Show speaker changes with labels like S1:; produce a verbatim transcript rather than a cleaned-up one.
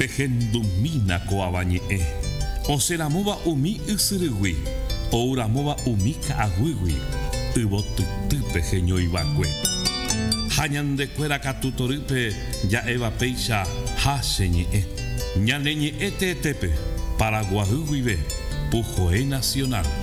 S1: pehendumína koavañe'ẽ, osẽramóva umi ysyrygui, ouramóva umi ka'aguygui, yvotytýpe heñoiva'ekue. Ha ñandekuéra katu torýpe ja'éva péicha háche ñe'ẽ. Ñane ñe'ẽ teetépe Paraguahýguive Pujoe Nacional.